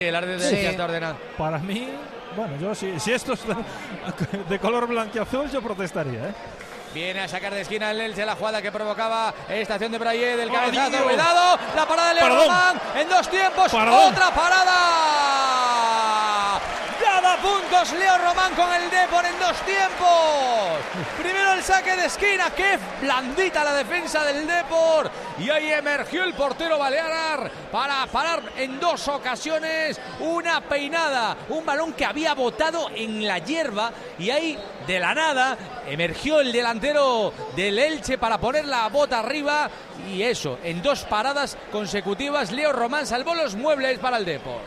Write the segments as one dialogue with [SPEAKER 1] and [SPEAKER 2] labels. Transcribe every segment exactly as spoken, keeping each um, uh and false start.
[SPEAKER 1] El árbitro sí. está ordenado.
[SPEAKER 2] Para mí, bueno, yo si, si esto es de, de color blanquiazul, yo protestaría, ¿eh?
[SPEAKER 1] Viene a sacar de esquina el Elche la jugada que provocaba estación de Brayé del cabezazo. ¡Oh, cuidado! La parada de Leo Román en dos tiempos. Perdón. ¡Otra parada! ¡Daba puntos Leo Román con el Depor en dos tiempos! Primero el saque de esquina. ¡Qué blandita la defensa del Depor! Y ahí emergió el portero balear para parar en dos ocasiones una peinada. Un balón que había botado en la hierba y ahí de la nada emergió el delantero del Elche para poner la bota arriba. Y eso, en dos paradas consecutivas, Leo Román salvó los muebles para el Depor.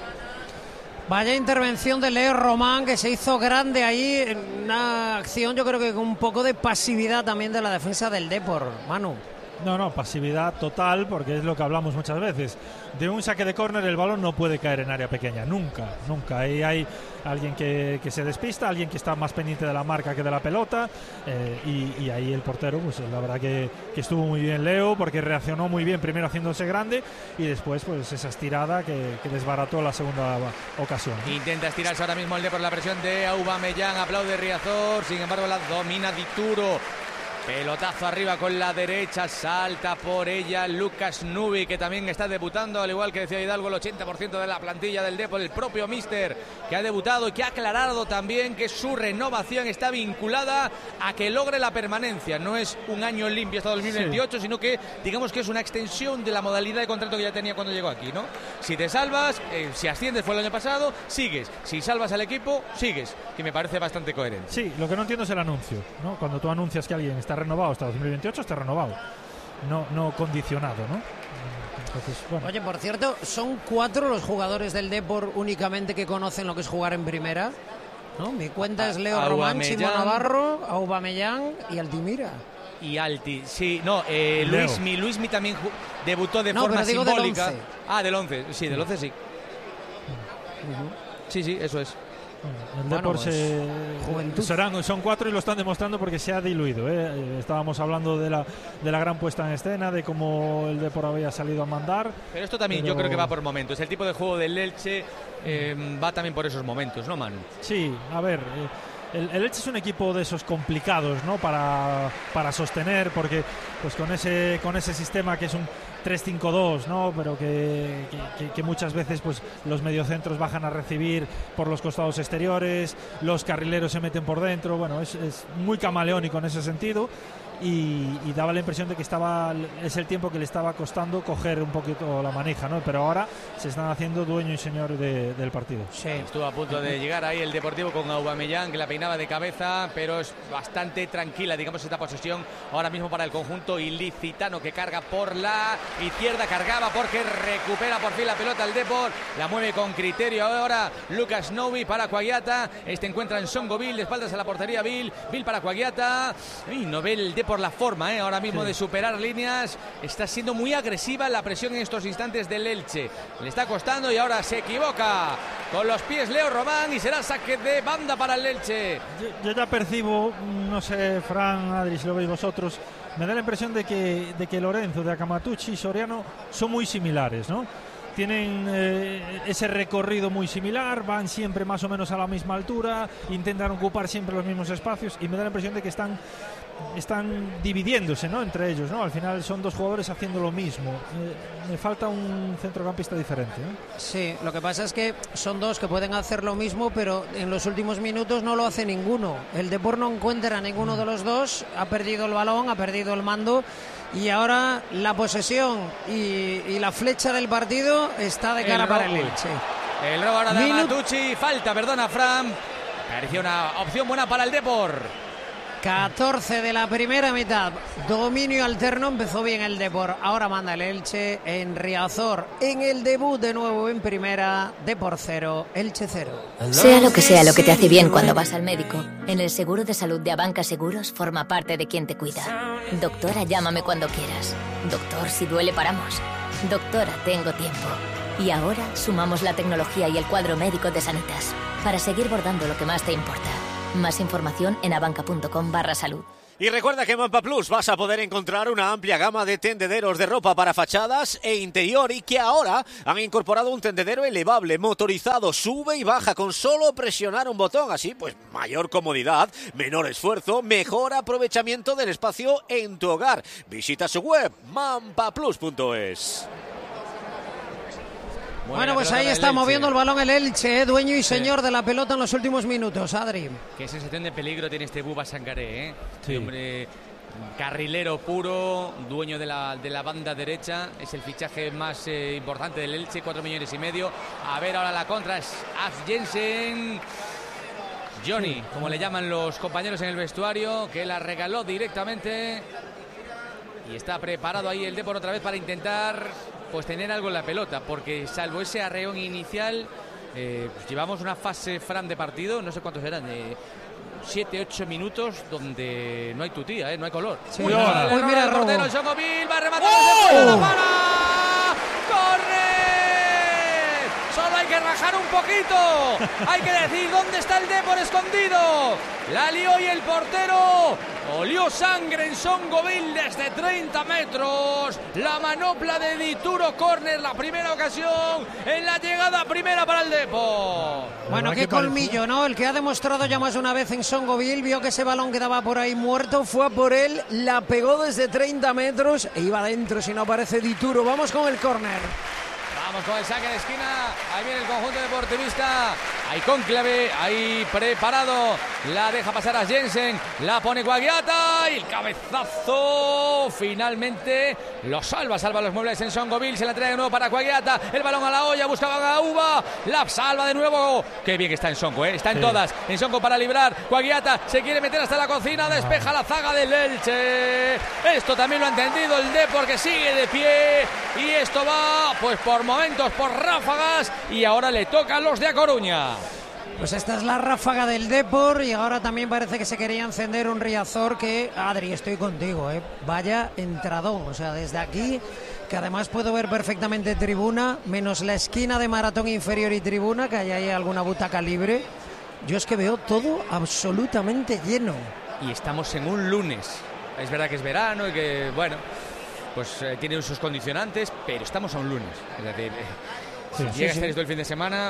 [SPEAKER 3] Vaya intervención de Leo Román, que se hizo grande ahí en una acción, yo creo que con un poco de pasividad también de la defensa del Depor, Manu.
[SPEAKER 2] No, no, pasividad total, porque es lo que hablamos muchas veces. De un saque de córner el balón no puede caer en área pequeña, nunca, nunca. Ahí hay alguien que, que se despista, alguien que está más pendiente de la marca que de la pelota, eh, y, y ahí el portero, pues la verdad que, que estuvo muy bien Leo, porque reaccionó muy bien, primero haciéndose grande, y después pues esa estirada que, que desbarató la segunda ocasión.
[SPEAKER 1] Intenta estirarse ahora mismo el Depor, la presión de Aubameyang, aplaude Riazor, sin embargo la domina Dituro. Pelotazo arriba con la derecha, salta por ella Lucas Nubi, que también está debutando, al igual que decía Hidalgo, el ochenta por ciento de la plantilla del Depor, el propio míster que ha debutado y que ha aclarado también que su renovación está vinculada a que logre la permanencia. No es un año limpio hasta dos mil veintiocho, sí. sino que digamos que es una extensión de la modalidad de contrato que ya tenía cuando llegó aquí, ¿no? Si te salvas, eh, si asciendes, fue el año pasado, sigues. Si salvas al equipo, sigues, que me parece bastante coherente.
[SPEAKER 2] Sí, lo que no entiendo es el anuncio, ¿no? Cuando tú anuncias que alguien está renovado hasta dos mil veintiocho, está renovado, no, no condicionado, ¿no? Entonces, bueno.
[SPEAKER 3] Oye, por cierto, son cuatro los jugadores del Depor únicamente que conocen lo que es jugar en primera, ¿no? Mi cuenta es Leo Román, Chimo Navarro, Aubameyang y Altimira.
[SPEAKER 1] Y Alti, sí, no, eh, Luismi, Luismi también debutó de
[SPEAKER 3] no,
[SPEAKER 1] forma
[SPEAKER 3] pero digo
[SPEAKER 1] simbólica.
[SPEAKER 3] Del once.
[SPEAKER 1] Ah, del once, sí, del once sí. Uh-huh. Sí, sí, eso es.
[SPEAKER 2] El Depor bueno, se, serán, son cuatro y lo están demostrando porque se ha diluido, ¿eh? Estábamos hablando de la, de la gran puesta en escena, de cómo el Depor había salido a mandar.
[SPEAKER 1] Pero esto también pero... yo creo que va por momentos. El tipo de juego del Elche eh, va también por esos momentos, ¿no, Manu?
[SPEAKER 2] Sí, a ver... Eh, El, el Elche es un equipo de esos complicados, ¿no? Para, para sostener, porque pues con ese con ese sistema que es un tres cinco dos, ¿no? Pero que, que, que muchas veces pues los mediocentros bajan a recibir por los costados exteriores, los carrileros se meten por dentro. Bueno, es, es muy camaleónico en ese sentido. Y, y daba la impresión de que estaba es el tiempo que le estaba costando coger un poquito la manija, ¿no? Pero ahora se están haciendo dueño y señor de, del partido.
[SPEAKER 1] Sí, estuvo a punto de llegar ahí el Deportivo con Aubameyang, que la peinaba de cabeza, pero es bastante tranquila, digamos, esta posesión ahora mismo para el conjunto ilicitano, que carga por la izquierda, cargaba porque recupera por fin la pelota el Depor, la mueve con criterio ahora Lucas Novi para Cuagliata, este encuentra en Songo Bill, de espaldas a la portería Bill, Bill para Cuagliata, y no ve el Depor por la forma ¿eh? ahora mismo sí. de superar líneas, está siendo muy agresiva la presión en estos instantes del Elche, le está costando y ahora se equivoca con los pies Leo Román y será saque de banda para el Elche.
[SPEAKER 2] Yo, yo ya percibo, no sé, Fran, Adri, si lo veis vosotros, me da la impresión de que, de que Lorenzo, de Akamatuchi y Soriano son muy similares, ¿no? Tienen eh, ese recorrido muy similar, van siempre más o menos a la misma altura, intentan ocupar siempre los mismos espacios y me da la impresión de que están están dividiéndose, ¿no? Entre ellos, ¿no? Al final son dos jugadores haciendo lo mismo. Eh, me falta un centrocampista diferente, ¿eh?
[SPEAKER 3] Sí, lo que pasa es que son dos que pueden hacer lo mismo, pero en los últimos minutos no lo hace ninguno. El Depor no encuentra a ninguno de los dos, ha perdido el balón, ha perdido el mando y ahora la posesión y, y la flecha del partido está de cara el para el Elche.
[SPEAKER 1] El robo ahora de Matucci, falta, perdona, Fran. Parecía una opción buena para el Depor.
[SPEAKER 3] catorce de la primera mitad, dominio alterno, empezó bien el Depor, ahora manda el Elche en Riazor, en el debut de nuevo en primera, Depor cero, Elche cero.
[SPEAKER 4] Sea lo que sea lo que te hace bien cuando vas al médico, en el seguro de salud de Abanca Seguros forma parte de quien te cuida. Doctora, llámame cuando quieras. Doctor, si duele paramos. Doctora, tengo tiempo. Y ahora sumamos la tecnología y el cuadro médico de Sanitas para seguir bordando lo que más te importa. Más información en abanca punto com barra salud.
[SPEAKER 5] Y recuerda que en Mampa Plus vas a poder encontrar una amplia gama de tendederos de ropa para fachadas e interior y que ahora han incorporado un tendedero elevable, motorizado, sube y baja con solo presionar un botón. Así pues mayor comodidad, menor esfuerzo, mejor aprovechamiento del espacio en tu hogar. Visita su web mampa plus punto es.
[SPEAKER 3] Bueno, pues ahí está moviendo el balón el Elche, ¿eh? Dueño y señor sí. de la pelota en los últimos minutos, Adri.
[SPEAKER 1] Qué sensación de peligro tiene este Bouba Sangaré, ¿eh? Sí. Hombre, carrilero puro, dueño de la, de la banda derecha, es el fichaje más eh, importante del Elche, cuatro millones y medio. A ver ahora la contra, es Af Jensen, Johnny, como le llaman los compañeros en el vestuario, que la regaló directamente. Y está preparado ahí el Depor otra vez para intentar pues tener algo en la pelota, porque salvo ese arreón inicial, eh, pues llevamos una fase, Fran, de partido, no sé cuántos eran, de siete, ocho minutos donde no hay tutía, ¿eh? No hay color.
[SPEAKER 3] Sí. Uy, no, Uy, mira el
[SPEAKER 1] portero, Chocopil, va a rematar ¡Oh! desde fuera, para ¡corre! Solo hay que rajar un poquito, hay que decir dónde está el Depor escondido. La lió y el portero olió sangre en Songoville desde treinta metros. La manopla de Dituro, córner, la primera ocasión en la llegada primera para el Depor.
[SPEAKER 3] Bueno, qué colmillo, ¿no? El que ha demostrado ya más de una vez en Songoville, vio que ese balón quedaba por ahí muerto, fue a por él, la pegó desde treinta metros e iba adentro si no aparece Dituro. Vamos con el córner.
[SPEAKER 1] Vamos con el saque de esquina. Ahí viene el conjunto deportivista. Ahí cónclave, ahí preparado. La deja pasar a Jensen. La pone Guagliata. Y el cabezazo. Finalmente lo salva. Salva los muebles en Songoville. Se la trae de nuevo para Guagliata. El balón a la olla. Buscaba a Uva. La salva de nuevo. Qué bien que está en Songo, ¿eh? Está en sí. todas. En Songo para librar. Guagliata se quiere meter hasta la cocina. Despeja la zaga del Elche. Esto también lo ha entendido el Depor, que sigue de pie. Y esto va pues por momentos, por ráfagas, y ahora le toca a los de A Coruña.
[SPEAKER 3] Pues esta es la ráfaga del Depor y ahora también parece que se quería encender un Riazor que, Adri, estoy contigo, ¿eh? Vaya entradón, o sea, desde aquí, que además puedo ver perfectamente tribuna, menos la esquina de maratón inferior y tribuna, que hay ahí alguna butaca libre. Yo es que veo todo absolutamente lleno.
[SPEAKER 1] Y estamos en un lunes. Es verdad que es verano y que, bueno, pues eh, tiene sus condicionantes, pero estamos a un lunes. Es decir, eh, sí, si sí, llega a estar sí. esto el fin de semana,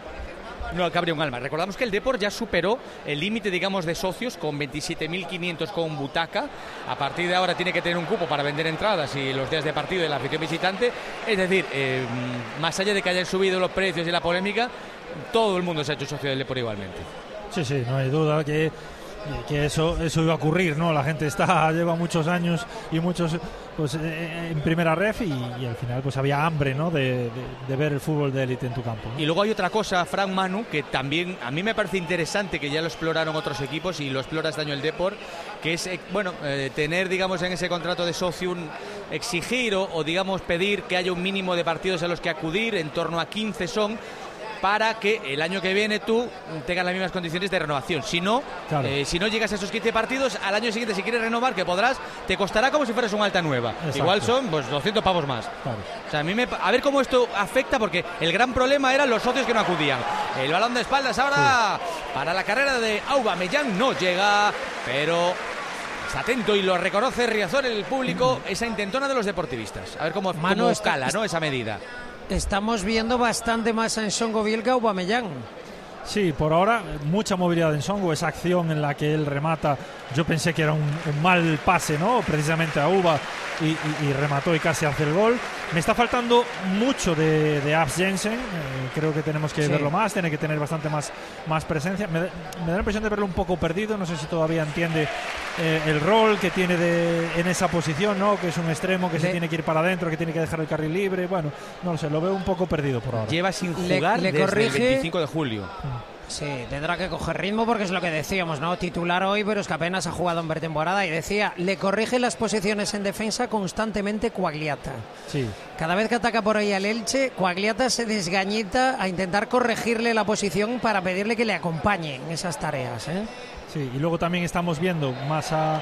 [SPEAKER 1] no cabría un alma. Recordamos que el Depor ya superó el límite, digamos, de socios con veintisiete mil quinientos con butaca. A partir de ahora tiene que tener un cupo para vender entradas y los días de partido de la afición visitante. Es decir, eh, más allá de que hayan subido los precios y la polémica, todo el mundo se ha hecho socio del Depor igualmente.
[SPEAKER 2] Sí, sí, no hay duda que... que eso eso iba a ocurrir, ¿no? La gente está lleva muchos años y muchos pues eh, en primera ref y, y al final pues había hambre, ¿no? De, de, de ver el fútbol de élite en tu campo, ¿no?
[SPEAKER 1] Y luego hay otra cosa, Frank, Manu, que también a mí me parece interesante, que ya lo exploraron otros equipos y lo explora este año el Depor, que es eh, bueno eh, tener, digamos, en ese contrato de socio un exigir o, o digamos pedir que haya un mínimo de partidos a los que acudir, en torno a quince son, para que el año que viene tú tengas las mismas condiciones de renovación. Si no, claro. eh, si no llegas a esos quince partidos, al año siguiente, si quieres renovar, que podrás, te costará como si fueras un alta nueva. Exacto. Igual son pues doscientos pavos más. Claro. O sea, a mí me, a ver cómo esto afecta, porque el gran problema eran los socios que no acudían. El balón de espaldas ahora sí. para la carrera de Aubameyang no llega, pero está atento y lo reconoce Riazor, el público, mm. esa intentona de los deportivistas. A ver cómo, cómo escala, ¿no? Esa medida.
[SPEAKER 3] Estamos viendo bastante más en Songoville que Aubameyang.
[SPEAKER 2] Sí, por ahora mucha movilidad en Songo, esa acción en la que él remata, yo pensé que era un, un mal pase, ¿no? Precisamente a Uva y, y, y remató y casi hace el gol. Me está faltando mucho de, de Af Jensen, eh, creo que tenemos que sí. verlo más, tiene que tener bastante más, más presencia. Me, me da la impresión de verlo un poco perdido, no sé si todavía entiende eh, el rol que tiene de, en esa posición, ¿no? Que es un extremo que de... se tiene que ir para adentro, que tiene que dejar el carril libre. Bueno, no lo sé, lo veo un poco perdido por ahora.
[SPEAKER 1] Lleva sin jugar le, le desde corrige... el veinticinco de julio.
[SPEAKER 3] Sí, tendrá que coger ritmo porque es lo que decíamos, ¿no? Titular hoy, pero es que apenas ha jugado en pretemporada. Y decía, le corrige las posiciones en defensa constantemente Quagliata.
[SPEAKER 2] Sí.
[SPEAKER 3] Cada vez que ataca por ahí al Elche, Quagliata se desgañita a intentar corregirle la posición para pedirle que le acompañe en esas tareas, ¿eh?
[SPEAKER 2] Sí, y luego también estamos viendo más a,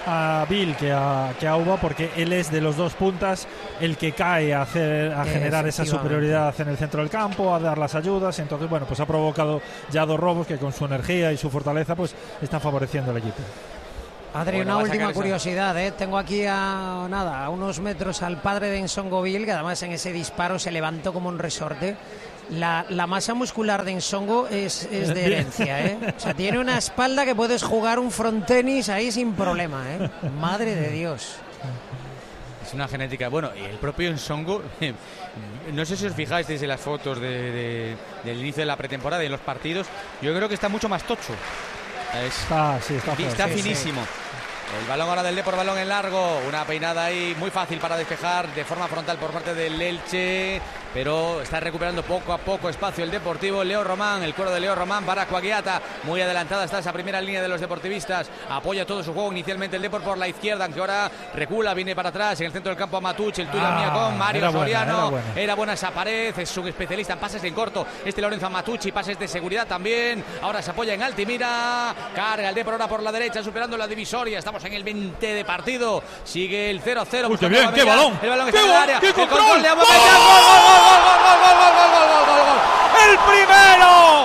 [SPEAKER 2] a Bill que a, que a Uva, porque él es de los dos puntas el que cae a, hacer, a generar esa superioridad en el centro del campo, a dar las ayudas. Entonces, bueno, pues ha provocado ya dos robos que con su energía y su fortaleza pues están favoreciendo al equipo.
[SPEAKER 3] Adri,
[SPEAKER 1] Bueno,
[SPEAKER 3] una
[SPEAKER 1] va a sacar
[SPEAKER 3] última
[SPEAKER 1] esa-
[SPEAKER 3] curiosidad, ¿eh? Tengo aquí a nada, a unos metros al padre de Nsongo Bill, que además en ese disparo se levantó como un resorte. La, la masa muscular de Nsongo es, es de herencia, ¿eh? O sea, tiene una espalda que puedes jugar un frontenis ahí sin problema, ¿eh? Madre de Dios.
[SPEAKER 1] Es una genética. Bueno, y el propio Nsongo, no sé si os fijáis en las fotos de, de, del inicio de la pretemporada y en los partidos, yo creo que está mucho más tocho. Es,
[SPEAKER 2] Está, sí, está,
[SPEAKER 1] está
[SPEAKER 2] fuerte.
[SPEAKER 3] sí,
[SPEAKER 1] finísimo. El balón ahora del Depor, balón en largo, una peinada ahí muy fácil para despejar de forma frontal por parte del Elche, pero está recuperando poco a poco espacio el Deportivo. Leo Román, el coro de Leo Román para Coaguiata, muy adelantada está esa primera línea de los deportivistas, apoya todo su juego inicialmente el Depor por la izquierda, aunque ahora recula, viene para atrás, en el centro del campo a Matucci, el tuyo
[SPEAKER 2] Ah,
[SPEAKER 1] mía con Mario
[SPEAKER 2] era buena,
[SPEAKER 1] Soriano,
[SPEAKER 2] era buena.
[SPEAKER 1] era buena esa pared, es un especialista en pases en corto, este Lorenzo Matucci, pases de seguridad también, ahora se apoya en Altimira, carga el Depor ahora por la derecha, superando la divisoria, estamos en el veinte de partido, sigue el cero cero.
[SPEAKER 2] Uy, qué bien, qué balón.
[SPEAKER 1] El balón
[SPEAKER 2] ¡Qué
[SPEAKER 1] está en el
[SPEAKER 2] gol,
[SPEAKER 1] área,
[SPEAKER 2] qué
[SPEAKER 1] el
[SPEAKER 2] control!
[SPEAKER 1] control de
[SPEAKER 2] ¡Gol!
[SPEAKER 1] Aubameyang, gol, gol, gol, gol, gol, gol, gol, gol, gol, gol, gol, gol, el primero,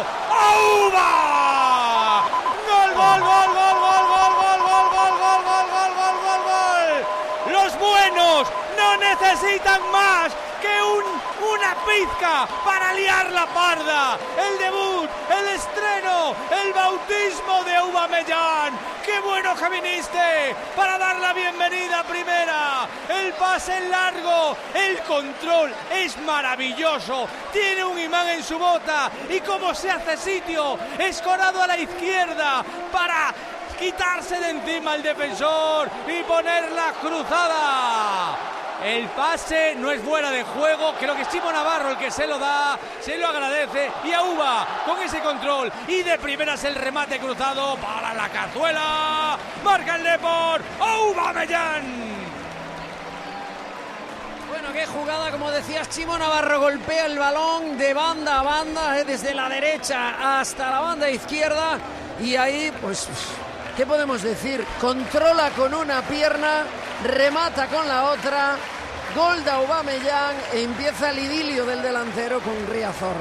[SPEAKER 1] Auba, gol, gol, gol, gol, gol, gol, gol, gol, gol, gol, gol, gol, gol, gol, gol, los buenos no necesitan más que un, una pizca para liar la parda, el debut, el estreno, el bautismo de Aubameyang, qué bueno que viniste para dar la bienvenida a primera, el pase en largo, el control es maravilloso, tiene un imán en su bota y como se hace sitio, escorado a la izquierda para quitarse de encima al defensor y poner la cruzada. El pase no es fuera de juego, creo que es Chimo Navarro el que se lo da, se lo agradece y Auba con ese control y de primeras el remate cruzado para la cazuela, marca el Depor, Aubameyang.
[SPEAKER 3] Bueno, qué jugada, como decías, Chimo Navarro golpea el balón de banda a banda, eh, desde la derecha hasta la banda izquierda y ahí, pues, ¿qué podemos decir? Controla con una pierna, remata con la otra, gol de Aubameyang e empieza el idilio del delantero con Riazor.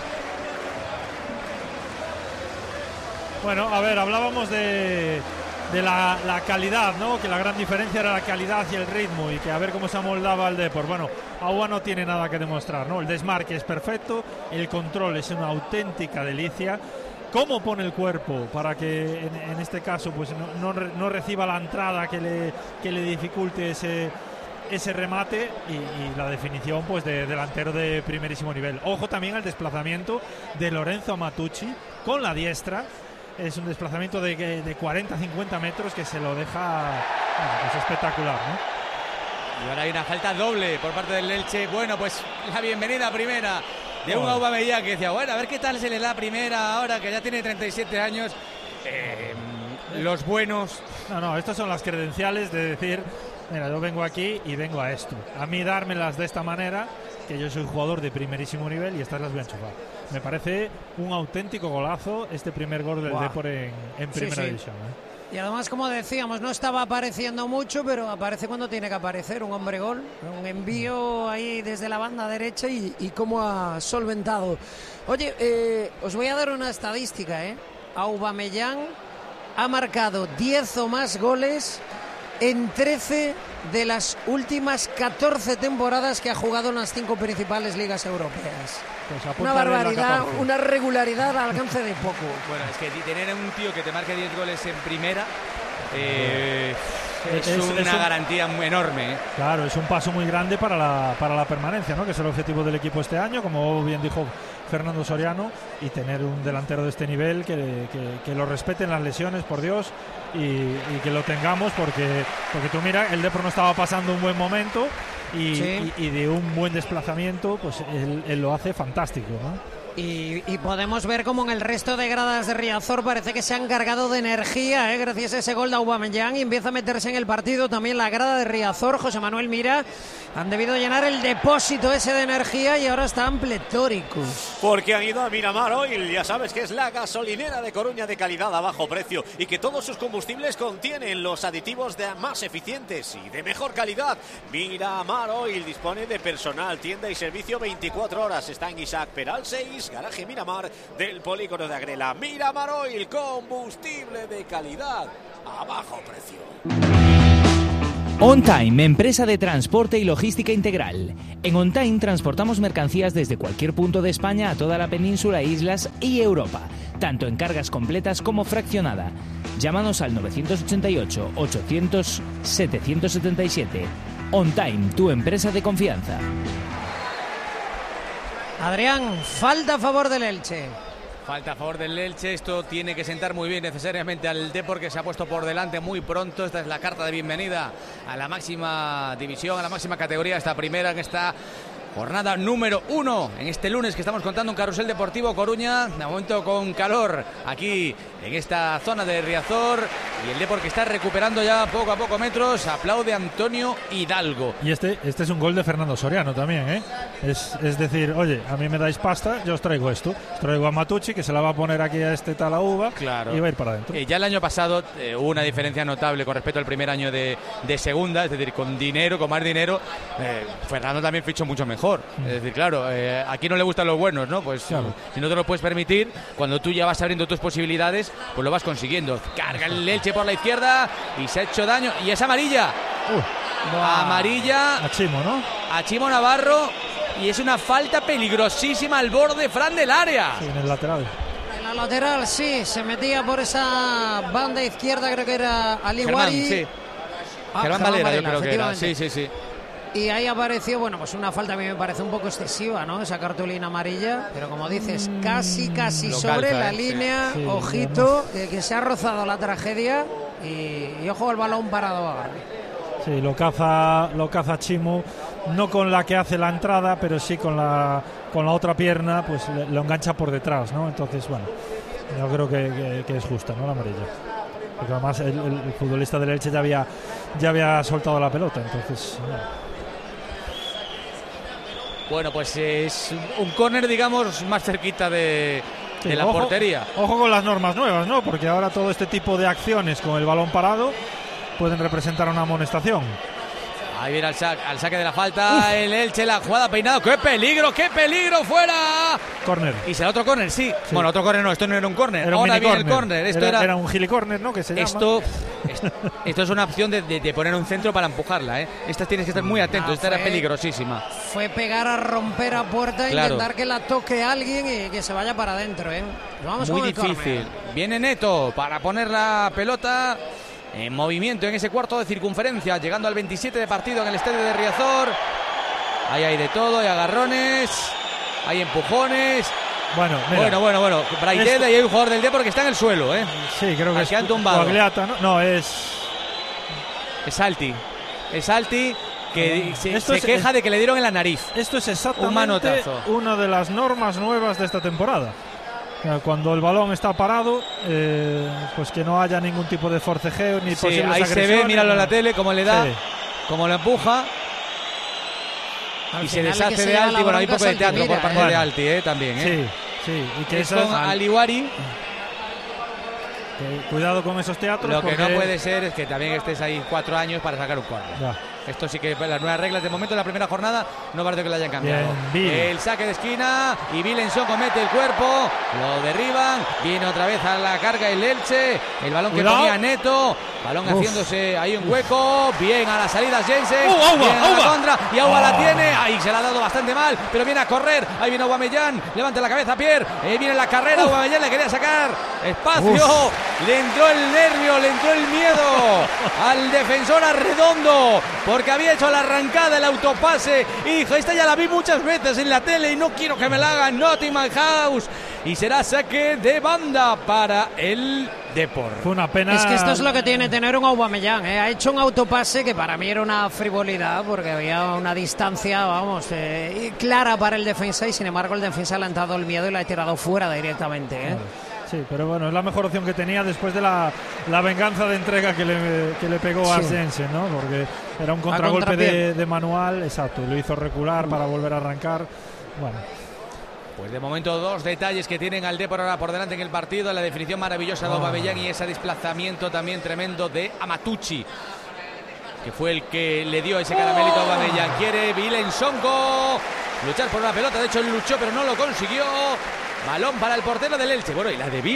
[SPEAKER 2] Bueno, a ver, hablábamos de, de la, la calidad, ¿no? Que la gran diferencia era la calidad y el ritmo y que a ver cómo se amoldaba el Depor. Bueno, Auba no tiene nada que demostrar, ¿no? El desmarque es perfecto, el control es una auténtica delicia. Cómo pone el cuerpo para que en, en este caso pues no, no, no reciba la entrada que le, que le dificulte ese, ese remate y, y la definición pues de delantero de primerísimo nivel. Ojo también al desplazamiento de Lorenzo Matucci con la diestra. Es un desplazamiento de, de cuarenta a cincuenta metros que se lo deja, bueno, pues espectacular, ¿no?
[SPEAKER 1] Y ahora hay una falta doble por parte del Elche. Bueno, pues la bienvenida primera de un
[SPEAKER 2] Oh.
[SPEAKER 1] Aubameyang que decía, bueno, a ver qué tal se le da primera ahora que ya tiene treinta y siete años. Eh, los buenos.
[SPEAKER 2] No, no, estas son las credenciales de decir, mira, yo vengo aquí y vengo a esto. A mí dármelas de esta manera, que yo soy jugador de primerísimo nivel y estas las voy a enchufar. Me parece un auténtico golazo este primer gol del
[SPEAKER 3] Buah.
[SPEAKER 2] Depor en, en
[SPEAKER 3] Sí,
[SPEAKER 2] primera
[SPEAKER 3] sí.
[SPEAKER 2] división, ¿eh?
[SPEAKER 3] Y además, como decíamos, no estaba apareciendo mucho, pero aparece cuando tiene que aparecer, un hombre gol, un envío ahí desde la banda derecha y, y cómo ha solventado. Oye, eh, os voy a dar una estadística, ¿eh? Aubameyang ha marcado diez o más goles en trece de las últimas catorce temporadas que ha jugado en las cinco principales ligas europeas.
[SPEAKER 2] Pues
[SPEAKER 3] Una
[SPEAKER 2] apúntale la
[SPEAKER 3] barbaridad,
[SPEAKER 2] catorce.
[SPEAKER 3] una regularidad al alcance de poco.
[SPEAKER 1] Bueno, es que tener un tío que te marque diez goles en primera eh, es,
[SPEAKER 2] Es-
[SPEAKER 1] una
[SPEAKER 2] es un-
[SPEAKER 1] garantía muy enorme, ¿eh?
[SPEAKER 2] Claro, es un paso muy grande para la, para la permanencia, ¿no? Que es el objetivo del equipo este año, como bien dijo Fernando Soriano, y tener un delantero de este nivel que, que, que lo respeten las lesiones, por Dios, y, y que lo tengamos, porque, porque tú mira, el Depor no estaba pasando un buen momento y,
[SPEAKER 3] Sí.
[SPEAKER 2] y, y de un buen desplazamiento, pues él, él lo hace fantástico, ¿no?
[SPEAKER 3] Y, y podemos ver cómo en el resto de gradas de Riazor parece que se han cargado de energía, ¿eh? Gracias a ese gol de Aubameyang, y empieza a meterse en el partido también la grada de Riazor. José Manuel Mira, han debido llenar el depósito ese de energía y ahora están pletóricos.
[SPEAKER 5] Porque han ido a Miramar Oil, ya sabes que es la gasolinera de Coruña de calidad a bajo precio y que todos sus combustibles contienen los aditivos de más eficientes y de mejor calidad. Miramar Oil dispone de personal, tienda y servicio veinticuatro horas. Está en Isaac Peral seis, garaje Miramar del polígono de Agrela. Miramar Oil, combustible de calidad. a bajo precio.
[SPEAKER 6] On Time, empresa de transporte y logística integral. En On Time transportamos mercancías desde cualquier punto de España a toda la península, islas y Europa, tanto en cargas completas como fraccionada. Llámanos al nueve ocho ocho, ochocientos, setecientos setenta y siete. On Time, tu empresa de confianza.
[SPEAKER 3] Adrián, falta a favor del Elche.
[SPEAKER 1] Falta a favor del Elche, esto tiene que sentar muy bien necesariamente al Depor, que se ha puesto por delante muy pronto. Esta es la carta de bienvenida a la máxima división, a la máxima categoría, esta primera, en esta jornada número uno, en este lunes que estamos contando un carrusel deportivo Coruña, de momento con calor aquí en esta zona de Riazor, y el Depor que está recuperando ya poco a poco metros. Aplaude Antonio Hidalgo.
[SPEAKER 2] Y este, este es un gol de Fernando Soriano también, ¿eh? Es, es decir, oye, a mí me dais pasta, yo os traigo esto. Os traigo a Matucci, que se la va a poner aquí a este tal Uva,
[SPEAKER 1] claro,
[SPEAKER 2] y va a ir para adentro.
[SPEAKER 1] Eh, ya el año pasado eh, hubo una diferencia notable con respecto al primer año de, de segunda, es decir, con dinero, con más dinero, eh, Fernando también fichó mucho mejor. Mm. Es decir, claro, eh, aquí no le gustan los buenos, ¿no? Pues claro, si no te lo puedes permitir, cuando tú ya vas abriendo tus posibilidades, pues lo vas consiguiendo. Carga el Elche por la izquierda y se ha hecho daño. Y es amarilla. Uh, amarilla.
[SPEAKER 2] A Chimo, ¿no?
[SPEAKER 1] A Chimo Navarro. Y es una falta peligrosísima al borde, Fran, del área.
[SPEAKER 2] Sí, en el lateral.
[SPEAKER 3] En la lateral, sí. Se metía por esa banda izquierda, creo que era Aliwari.
[SPEAKER 1] Sí.
[SPEAKER 3] Ah,
[SPEAKER 1] Germán Valera, yo creo que era. Sí, sí, sí.
[SPEAKER 3] Y ahí apareció, bueno, pues una falta a mí me parece un poco excesiva, ¿no? Esa cartulina amarilla, pero como dices, casi, casi
[SPEAKER 1] Lo
[SPEAKER 3] sobre
[SPEAKER 1] calza,
[SPEAKER 3] la
[SPEAKER 1] ¿eh?
[SPEAKER 3] línea,
[SPEAKER 2] Sí,
[SPEAKER 3] ojito, eh, que se ha rozado la tragedia y, y ojo al balón parado ahora.
[SPEAKER 2] Sí, lo caza, lo caza Chimo, no con la que hace la entrada, pero sí con la, con la otra pierna, pues le, lo engancha por detrás, ¿no? Entonces, bueno, yo creo que, que, que es justa, ¿no? La amarilla. Porque además el, el, el futbolista del Elche ya había, ya había soltado la pelota, entonces... Bueno.
[SPEAKER 1] Bueno, pues es un córner, digamos, más cerquita de, sí, de la
[SPEAKER 2] ojo,
[SPEAKER 1] portería.
[SPEAKER 2] Ojo con las normas nuevas, ¿no? Porque ahora todo este tipo de acciones con el balón parado pueden representar una amonestación.
[SPEAKER 1] Ahí viene al saque, al saque de la falta. Uf. El Elche, la jugada peinado. ¡Qué peligro, qué peligro! ¡Fuera!
[SPEAKER 2] Córner.
[SPEAKER 1] Y será otro córner, sí. sí. Bueno, otro córner no, esto no era un córner.
[SPEAKER 2] Era un
[SPEAKER 1] Ahora
[SPEAKER 2] mini
[SPEAKER 1] viene
[SPEAKER 2] corner.
[SPEAKER 1] el córner. Esto
[SPEAKER 2] era,
[SPEAKER 1] era,
[SPEAKER 2] era un gilicórner, ¿no? Que se llama.
[SPEAKER 1] Esto, esto, esto es una opción de, de, de poner un centro para empujarla, ¿eh? Esta tienes que estar muy atento. Ah, Esta fue, era peligrosísima.
[SPEAKER 3] Fue pegar a romper a puerta,
[SPEAKER 1] claro,
[SPEAKER 3] intentar que la toque alguien y que se vaya para adentro, ¿eh? Vamos
[SPEAKER 1] muy
[SPEAKER 3] con el
[SPEAKER 1] difícil.
[SPEAKER 3] córner.
[SPEAKER 1] Viene Neto para poner la pelota en movimiento en ese cuarto de circunferencia, llegando al veintisiete de partido en el estadio de Riazor. Ahí hay de todo, hay agarrones, hay empujones.
[SPEAKER 2] Bueno, mira,
[SPEAKER 1] bueno, bueno, bueno. Braideda esto... y hay un jugador del Depor que está en el suelo, ¿eh?
[SPEAKER 2] Sí, creo que
[SPEAKER 1] Al
[SPEAKER 2] es
[SPEAKER 1] que han tumbado.
[SPEAKER 2] Guagliata, ¿no? No, es...
[SPEAKER 1] Es Alti. Es Alti que no, se, se
[SPEAKER 2] es,
[SPEAKER 1] queja
[SPEAKER 2] es...
[SPEAKER 1] de que le dieron en la nariz.
[SPEAKER 2] Esto es exactamente
[SPEAKER 1] un manotazo.
[SPEAKER 2] Una de las normas nuevas de esta temporada. Cuando el balón está parado, eh, pues que no haya ningún tipo de forcejeo ni
[SPEAKER 1] sí,
[SPEAKER 2] posibles
[SPEAKER 1] ahí
[SPEAKER 2] agresiones.
[SPEAKER 1] Se ve, míralo en la tele, cómo le da,
[SPEAKER 2] sí,
[SPEAKER 1] cómo lo empuja.
[SPEAKER 3] Al
[SPEAKER 1] y se deshace de Alti. Bueno, hay un poco de teatro por parte
[SPEAKER 3] bueno.
[SPEAKER 1] de Alti, ¿eh? También, ¿eh?
[SPEAKER 2] Sí, sí. Y que
[SPEAKER 1] es con
[SPEAKER 2] esas...
[SPEAKER 1] Aliwari.
[SPEAKER 2] Que cuidado con esos teatros.
[SPEAKER 1] Lo que
[SPEAKER 2] porque...
[SPEAKER 1] no puede ser es que también estés ahí cuatro años para sacar un córner. Esto sí que las nuevas reglas de momento en la primera jornada no parece que la hayan cambiado.
[SPEAKER 2] Bien,
[SPEAKER 1] el saque de esquina y Vilenson comete el cuerpo, lo derriban, viene otra vez a la carga el Elche, el balón
[SPEAKER 2] Cuidado.
[SPEAKER 1] que ponía Neto, balón Uf. haciéndose ahí un hueco, bien a la salida Jensen,
[SPEAKER 2] uh, Auba,
[SPEAKER 1] bien a la
[SPEAKER 2] Auba.
[SPEAKER 1] contra y Auba
[SPEAKER 2] oh.
[SPEAKER 1] la tiene, ahí se la ha dado bastante mal, pero viene a correr, ahí viene Aubameyang, levanta la cabeza Pierre, ahí viene la carrera, Aubameyang le quería sacar espacio, Uf. le entró el nervio, le entró el miedo al defensor Arredondo, porque había hecho la arrancada, el autopase, y dijo, esta ya la vi muchas veces en la tele y no quiero que me la hagan, Nottingham House, y será saque de banda para el Depor.
[SPEAKER 2] Fue una pena.
[SPEAKER 3] Es que esto es lo que tiene tener un Aubameyang, ¿eh? Ha hecho un autopase que para mí era una frivolidad porque había una distancia, vamos, eh, clara para el defensa y sin embargo el defensa le ha entrado el miedo y la ha tirado fuera directamente, ¿eh?
[SPEAKER 2] Sí, pero bueno, es la mejor opción que tenía después de la, la venganza de entrega que le, que le pegó sí. a Jensen, ¿no? Porque era un contragolpe de, de manual, exacto, lo hizo recular para volver a arrancar. Bueno.
[SPEAKER 1] Pues de momento dos detalles que tienen al Depor ahora por delante en el partido, la definición maravillosa de Aubameyang y ese desplazamiento también tremendo de Amatucci, que fue el que le dio ese caramelito a Aubameyang. Quiere Vilensongo luchar por una pelota, de hecho él luchó pero no lo consiguió. Balón para el portero del Elche. Bueno, y la de Vil,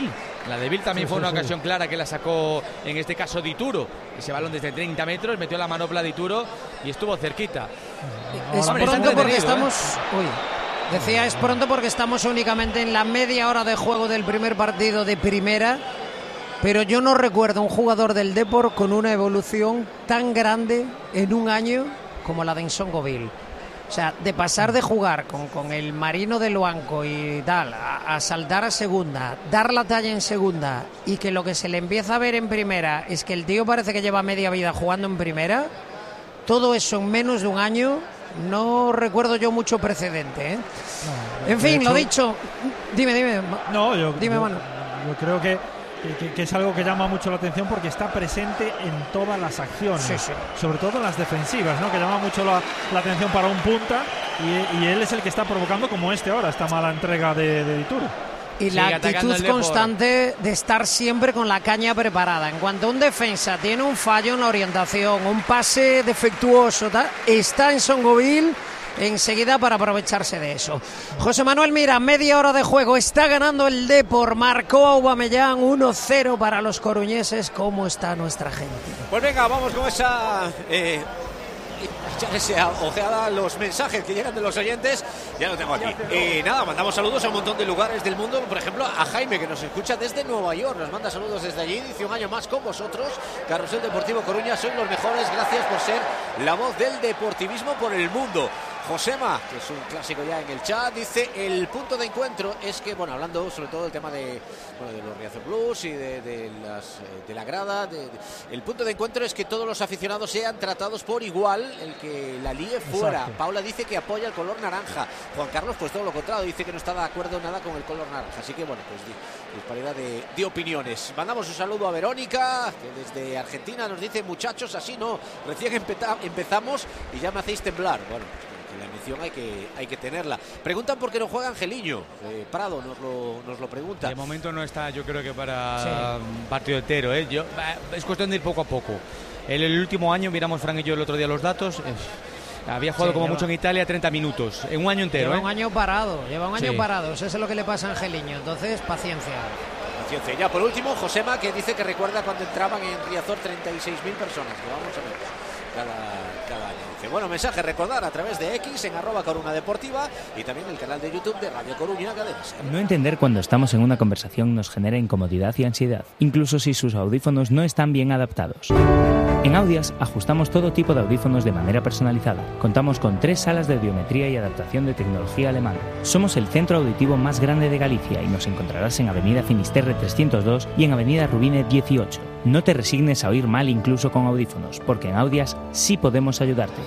[SPEAKER 1] La de Bill también
[SPEAKER 2] Sí,
[SPEAKER 1] fue
[SPEAKER 2] sí,
[SPEAKER 1] una
[SPEAKER 2] sí.
[SPEAKER 1] ocasión clara que la sacó, en este caso, Dituro. Ese balón desde treinta metros, metió la manopla Dituro y estuvo cerquita.
[SPEAKER 3] Es
[SPEAKER 1] Hombre, está
[SPEAKER 3] pronto porque
[SPEAKER 1] entretenido,
[SPEAKER 3] estamos... Uy. Decía, es pronto porque estamos únicamente en la media hora de juego del primer partido de primera, pero yo no recuerdo un jugador del Depor con una evolución tan grande en un año como la de Nsongoville. O sea, de pasar de jugar con, con el Marino de Luanco y tal, a, a saltar a segunda, dar la talla en segunda, y que lo que se le empieza a ver en primera es que el tío parece que lleva media vida jugando en primera, todo eso en menos de un año... No recuerdo yo mucho precedente, ¿eh?
[SPEAKER 2] No,
[SPEAKER 3] en fin,
[SPEAKER 2] hecho,
[SPEAKER 3] lo dicho. Dime, dime.
[SPEAKER 2] No, yo,
[SPEAKER 3] Dime,
[SPEAKER 2] yo,
[SPEAKER 3] Manu.
[SPEAKER 2] yo creo que, que, que es algo que llama mucho la atención porque está presente en todas las acciones,
[SPEAKER 3] Sí, sí.
[SPEAKER 2] sobre todo en las defensivas, ¿no? Que llama mucho la, la atención para un punta y, y él es el que está provocando, como este ahora, esta mala entrega de, de Dituro.
[SPEAKER 3] Y la
[SPEAKER 1] Sigue atacando
[SPEAKER 3] actitud
[SPEAKER 1] el Depor.
[SPEAKER 3] constante de estar siempre con la caña preparada. En cuanto un defensa tiene un fallo en la orientación, un pase defectuoso, tal, está en Nsongoville enseguida para aprovecharse de eso. José Manuel Mira, media hora de juego, está ganando el Depor, marcó Aubameyang, uno cero para los coruñeses. ¿Cómo está nuestra gente?
[SPEAKER 5] Pues venga, vamos con esa... Eh... Ya se ha ojeada los mensajes que llegan de los oyentes. Ya lo tengo aquí. Y nada, mandamos saludos a un montón de lugares del mundo. Por ejemplo, a Jaime, que nos escucha desde Nueva York. Nos manda saludos desde allí. Dice: un año más con vosotros, Carrusel Deportivo Coruña. Sois los mejores. Gracias por ser la voz del deportivismo por el mundo. Josema, que es un clásico ya en el chat, dice: el punto de encuentro es que, bueno, hablando sobre todo del tema de, bueno, de los Riazor Blues y de, de, las, de la grada, de, de, el punto de encuentro es que todos los aficionados sean tratados por igual, el que la líe fuera.
[SPEAKER 2] Exacto.
[SPEAKER 5] Paula dice que apoya el color naranja. Juan Carlos, pues todo lo contrario, dice que no está de acuerdo nada con el color naranja. Así que, bueno, pues disparidad de, de opiniones. Mandamos un saludo a Verónica, que desde Argentina nos dice: muchachos, así no, recién empeta, empezamos y ya me hacéis temblar. Bueno, la emoción hay que, hay que tenerla. Preguntan por qué no juega Angeliño. Eh, Prado nos lo, nos lo pregunta.
[SPEAKER 1] De momento no está, yo creo que para
[SPEAKER 3] Sí.
[SPEAKER 1] un partido entero, ¿eh? Yo, es cuestión de ir poco a poco. En el último año, miramos Fran y yo el otro día los datos, eh, había jugado
[SPEAKER 3] Sí,
[SPEAKER 1] como
[SPEAKER 3] lleva-
[SPEAKER 1] mucho en Italia treinta minutos, en un año entero.
[SPEAKER 3] Lleva
[SPEAKER 1] ¿eh?
[SPEAKER 3] un año parado, lleva un año
[SPEAKER 1] Sí.
[SPEAKER 3] parado. Eso es lo que le pasa a Angeliño. Entonces, paciencia.
[SPEAKER 5] Paciencia. Ya por último, Josema, que dice que recuerda cuando entraban en Riazor treinta y seis mil personas, que vamos a ver cada, cada año. Dice: bueno, mensaje, recordar a través de X en arroba Coruna Deportiva y también el canal de YouTube de Radio Coruña, Cadena Ser.
[SPEAKER 6] No entender cuando estamos en una conversación nos genera incomodidad y ansiedad, incluso si sus audífonos no están bien adaptados. En Audias ajustamos todo tipo de audífonos de manera personalizada. Contamos con tres salas de audiometría y adaptación de tecnología alemana. Somos el centro auditivo más grande de Galicia y nos encontrarás en Avenida Finisterre trescientos dos y en Avenida Rubine dieciocho. No te resignes a oír mal incluso con audífonos, porque en Audias sí podemos ayudarte.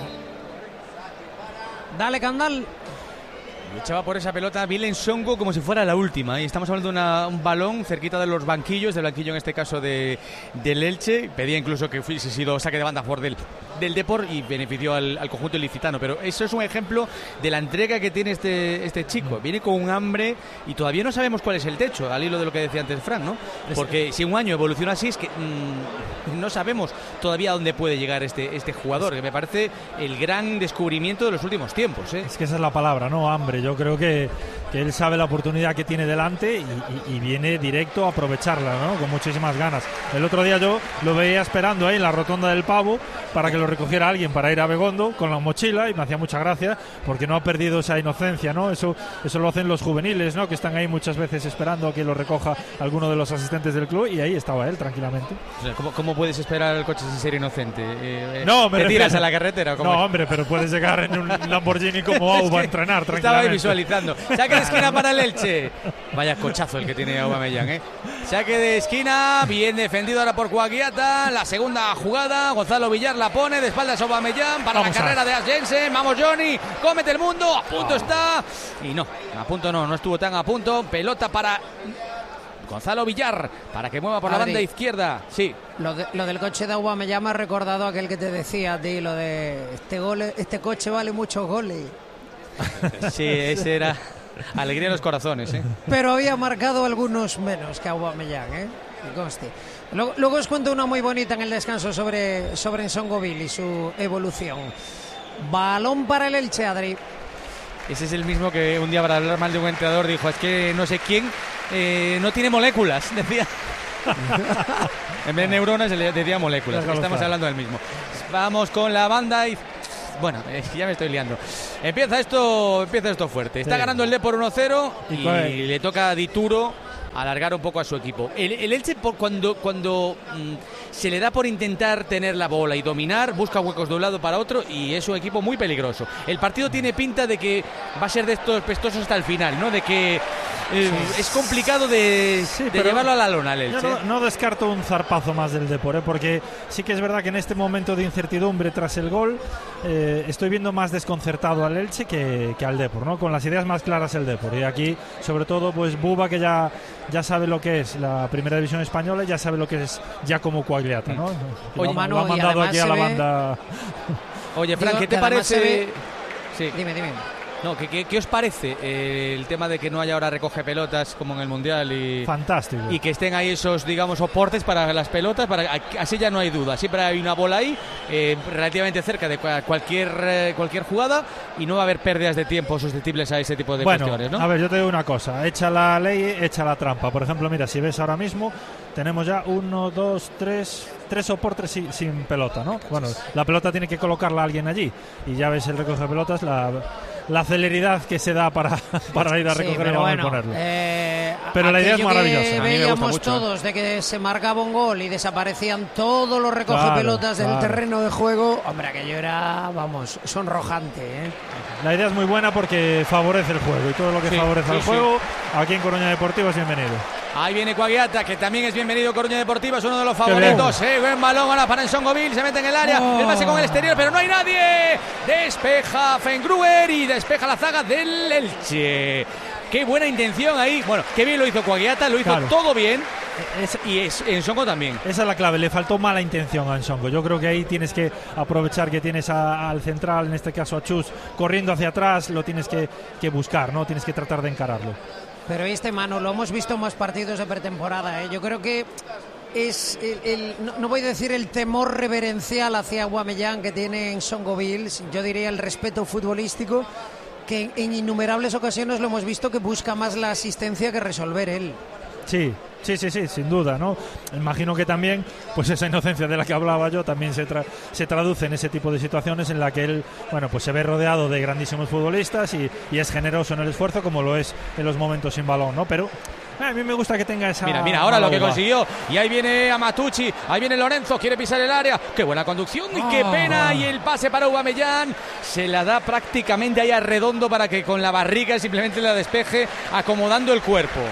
[SPEAKER 3] Dale, Candal.
[SPEAKER 1] Echaba por esa pelota Vilen Songo como si fuera la última. Y estamos hablando de una, un balón cerquita de los banquillos, del banquillo en este caso de, del Elche. Pedía incluso que fuese sido saque de banda a favor del, del Depor y benefició al, al conjunto ilicitano. Pero eso es un ejemplo de la entrega que tiene este, este chico. Viene con un hambre y todavía no sabemos cuál es el techo, al hilo de lo que decía antes Fran, ¿no? Porque si un año evoluciona así es que mmm, no sabemos todavía a dónde puede llegar este, este jugador, que me parece el gran descubrimiento de los últimos tiempos, ¿eh?
[SPEAKER 2] Es que esa es la palabra, ¿no? Hambre. Yo creo que, que él sabe la oportunidad que tiene delante y, y, y viene directo a aprovecharla, ¿no? Con muchísimas ganas. El otro día yo lo veía esperando ahí en la rotonda del Pavo para que lo recogiera alguien para ir a Begondo con la mochila y me hacía mucha gracia porque no ha perdido esa inocencia, ¿no? Eso, eso lo hacen los juveniles, ¿no? Que están ahí muchas veces esperando a que lo recoja alguno de los asistentes del club y ahí estaba él tranquilamente.
[SPEAKER 1] O sea, ¿cómo, ¿Cómo puedes esperar al coche sin ser inocente? Eh,
[SPEAKER 2] No, me
[SPEAKER 1] ¿Te
[SPEAKER 2] refiero-
[SPEAKER 1] tiras a la carretera? ¿O cómo
[SPEAKER 2] No,
[SPEAKER 1] es?
[SPEAKER 2] hombre, pero puedes llegar en un Lamborghini como Auba a entrenar
[SPEAKER 1] Estaba ahí
[SPEAKER 2] tranquilamente.
[SPEAKER 1] visualizando. Saque de esquina para el Elche. Vaya cochazo el que tiene Aubameyang, ¿eh? Saque de esquina, bien defendido ahora por Guaguiata. La segunda jugada, Gonzalo Villar la pone de espaldas a Aubameyang para
[SPEAKER 2] Vamos
[SPEAKER 1] la
[SPEAKER 2] a-
[SPEAKER 1] carrera de Asjensen. Vamos, Johnny, cómete el mundo. A punto está. Y no, a punto no, no estuvo tan a punto. Pelota para Gonzalo Villar para que mueva por la
[SPEAKER 3] Adri.
[SPEAKER 1] banda izquierda. Sí.
[SPEAKER 3] Lo, de- lo del coche de Aubameyang me ha recordado aquel que te decía a ti, lo de este gol, este coche vale muchos goles.
[SPEAKER 1] Sí, ese era alegría en los corazones, ¿eh?
[SPEAKER 3] Pero había marcado algunos menos que Aubameyang, ¿eh? Que conste. Luego, luego os cuento una muy bonita en el descanso sobre, sobre Nsongoville y su evolución. Balón para el Elche, Adri.
[SPEAKER 1] Ese es el mismo que un día, para hablar mal de un entrenador, dijo: es que no sé quién eh, no tiene moléculas, decía. En vez de neuronas se le decía moléculas. Estamos hablando del mismo. Vamos con la banda y... Bueno, eh, ya me estoy liando. Empieza esto, empieza esto fuerte. Está sí. ganando el Depor uno cero y, y le toca a Dituro alargar un poco a su equipo. El, el Elche, por cuando, cuando mmm, se le da por intentar tener la bola y dominar, busca huecos de un lado para otro y es un equipo muy peligroso. El partido tiene pinta de que va a ser de estos pestosos hasta el final, ¿no? De que eh, sí. es complicado de, sí, de llevarlo a la lona al Elche.
[SPEAKER 2] Yo no, no descarto un zarpazo más del Depor, ¿eh? Porque sí que es verdad que en este momento de incertidumbre tras el gol eh, estoy viendo más desconcertado al Elche que, que al Depor, ¿no? Con las ideas más claras el Depor. Y aquí, sobre todo, pues Buba, que ya ya sabe lo que es la primera división española, ya sabe lo que es Giacomo Quagliata, ¿no?
[SPEAKER 3] Oye,
[SPEAKER 2] lo,
[SPEAKER 3] Manu,
[SPEAKER 2] lo ha mandado aquí a la
[SPEAKER 3] ve...
[SPEAKER 2] banda.
[SPEAKER 1] Oye, Fran, ¿qué te parece?
[SPEAKER 3] Ve...
[SPEAKER 1] Sí.
[SPEAKER 3] Dime, dime.
[SPEAKER 1] No, ¿qué, qué, qué os parece eh, el tema de que no haya ahora recoge pelotas como en el Mundial? Y,
[SPEAKER 2] fantástico.
[SPEAKER 1] Y que estén ahí esos, digamos, soportes para las pelotas, para así ya no hay duda. Siempre hay una bola ahí, eh, relativamente cerca de cualquier, eh, cualquier jugada y no va a haber pérdidas de tiempo susceptibles a ese tipo de
[SPEAKER 2] bueno,
[SPEAKER 1] cuestiones, ¿no?
[SPEAKER 2] A ver, yo te digo una cosa. Echa la ley, echa la trampa. Por ejemplo, mira, si ves ahora mismo, tenemos ya uno, dos, tres... tres soportes sin, sin pelota, ¿no? Bueno, la pelota tiene que colocarla alguien allí y ya ves el recoge de pelotas, la, la celeridad que se da para, para ir a recoger
[SPEAKER 3] sí,
[SPEAKER 2] el balón
[SPEAKER 3] bueno,
[SPEAKER 2] y ponerlo.
[SPEAKER 3] Eh,
[SPEAKER 2] pero la idea es maravillosa.
[SPEAKER 3] Que veíamos todos de que se marcaba un gol y desaparecían todos los recoge claro, pelotas del claro. terreno de juego. Hombre, aquello era, vamos, sonrojante, ¿eh?
[SPEAKER 2] La idea es muy buena porque favorece el juego y todo lo que sí, favorece sí, el sí. juego aquí en Coruña Deportiva es bienvenido.
[SPEAKER 1] Ahí viene Quagliata, que también es bienvenido. Coruña Deportiva es uno de los favoritos. Eh, buen balón ahora para Nsongoville, se mete en el área. Oh. El pase con el exterior, pero no hay nadie. Despeja Fengruber y despeja la zaga del Elche. Qué buena intención ahí. Bueno, qué bien lo hizo Quagliata, lo hizo claro. todo bien. Es, y es, Nsongo también.
[SPEAKER 2] Esa es la clave, le faltó mala intención a Nsongo. Yo creo que ahí tienes que aprovechar que tienes a, al central, en este caso a Chus, corriendo hacia atrás, lo tienes que, que buscar, ¿no? Tienes que tratar de encararlo.
[SPEAKER 3] Pero este Manu, lo hemos visto en más partidos de pretemporada, ¿eh? Yo creo que es el, el, no, no voy a decir el temor reverencial hacia Aubameyang que tiene Nsongoville, yo diría el respeto futbolístico, que en, en innumerables ocasiones lo hemos visto que busca más la asistencia que resolver él.
[SPEAKER 2] Sí, sí, sí, sí, sin duda, ¿no? Imagino que también, pues esa inocencia de la que hablaba yo también se, tra- se traduce en ese tipo de situaciones en la que él, bueno, pues se ve rodeado de grandísimos futbolistas y, y es generoso en el esfuerzo como lo es en los momentos sin balón, ¿no? Pero a mí me gusta que tenga esa...
[SPEAKER 1] Mira, mira, ahora lo que consiguió. Y ahí viene Amatucci, ahí viene Lorenzo, quiere pisar el área. ¡Qué buena conducción! ¡Y qué pena! Y el pase para Aubameyang. Se la da prácticamente ahí a Redondo para que con la barriga simplemente la despeje, acomodando el cuerpo.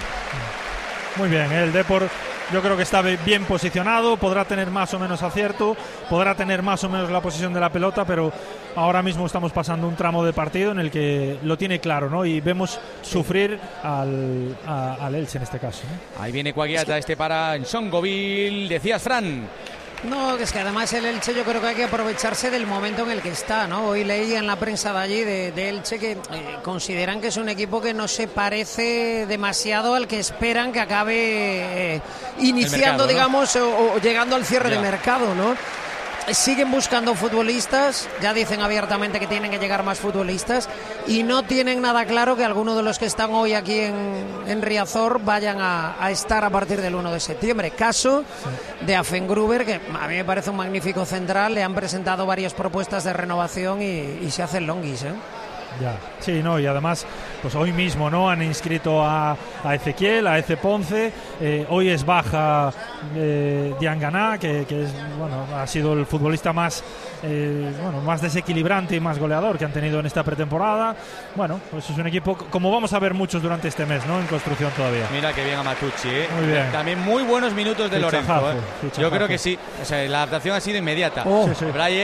[SPEAKER 2] Muy bien, el Depor yo creo que está bien posicionado, podrá tener más o menos acierto, podrá tener más o menos la posición de la pelota, pero ahora mismo estamos pasando un tramo de partido en el que lo tiene claro, ¿no? Y vemos sufrir al, a, al Elche en este caso, ¿no?
[SPEAKER 1] Ahí viene Quagliata, es que... este para Nsongoville, decías, Fran.
[SPEAKER 3] No, es que además el Elche yo creo que hay que aprovecharse del momento en el que está, ¿no? Hoy leí en la prensa de allí de, de Elche que eh, consideran que es un equipo que no se parece demasiado al que esperan que acabe eh, iniciando, mercado, ¿no? digamos, o, o llegando al cierre ya. de mercado, ¿no? Siguen buscando futbolistas, ya dicen abiertamente que tienen que llegar más futbolistas y no tienen nada claro que algunos de los que están hoy aquí en, en Riazor vayan a, a estar a partir del uno de septiembre. Caso sí. de Fengruber, que a mí me parece un magnífico central, le han presentado varias propuestas de renovación y, y se hacen longuis, ¿eh?
[SPEAKER 2] Ya, sí, no, y además, pues hoy mismo, ¿no? Han inscrito a, a Ezequiel, a Eze Ponce, eh, hoy es baja eh, Diangana, que, que es, bueno, ha sido el futbolista más, eh, bueno, más desequilibrante y más goleador que han tenido en esta pretemporada. Bueno, pues es un equipo, como vamos a ver muchos durante este mes, ¿no? En construcción todavía.
[SPEAKER 1] Mira que bien a Matucci, ¿eh?
[SPEAKER 2] Muy bien.
[SPEAKER 1] También muy buenos minutos de
[SPEAKER 2] Fichajazo,
[SPEAKER 1] Lorenzo, ¿eh? Yo creo que sí, o sea, la adaptación ha sido inmediata.
[SPEAKER 2] Oh, sí, sí.